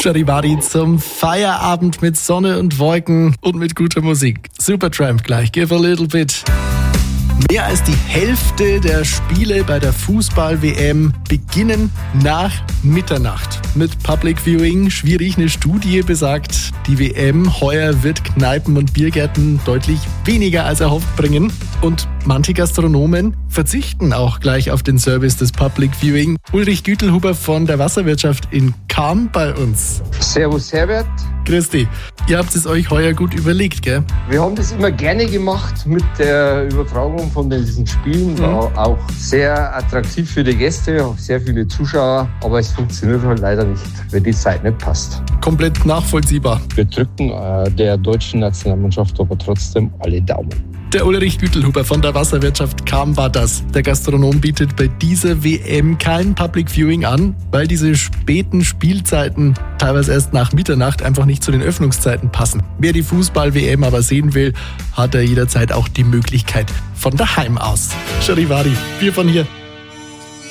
Charivari zum Feierabend mit Sonne und Wolken und mit guter Musik. Supertramp gleich, give a little bit. Mehr als die Hälfte der Spiele bei der Fußball-WM beginnen nach Mitternacht. Mit Public Viewing schwierig. Eine Studie besagt, die WM heuer wird Kneipen und Biergärten deutlich weniger als erhofft bringen. Und manche Gastronomen verzichten auch gleich auf den Service des Public Viewing. Ulrich Gütelhuber von der Wasserwirtschaft in Cham bei uns. Servus Herbert. Christi, ihr habt es euch heuer gut überlegt, gell? Wir haben das immer gerne gemacht mit der Übertragung von diesen Spielen. War auch sehr attraktiv für die Gäste, auch sehr viele Zuschauer. Aber es funktioniert halt leider nicht, wenn die Zeit nicht passt. Komplett nachvollziehbar. Wir drücken der deutschen Nationalmannschaft aber trotzdem alle Daumen. Der Ulrich Gütelhuber von der Wasserwirtschaft Cham war das. Der Gastronom bietet bei dieser WM kein Public Viewing an, weil diese späten Spielzeiten teilweise erst nach Mitternacht einfach nicht zu den Öffnungszeiten passen. Wer die Fußball-WM aber sehen will, hat er jederzeit auch die Möglichkeit von daheim aus. Charivari, wir von hier.